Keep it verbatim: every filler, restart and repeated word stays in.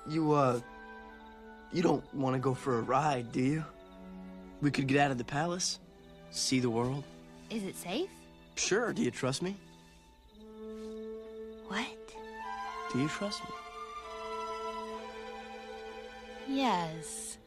You, uh, you don't want to go for a ride, do you? We could get out of the palace, see the world. Is it safe? Sure, do you trust me? What? Do you trust me? Yes.